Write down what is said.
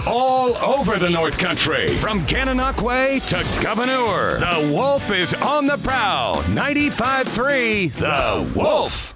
all over the North Country. From Gananoque to Governor, the Wolf is on the prowl. 95.3, The Wolf.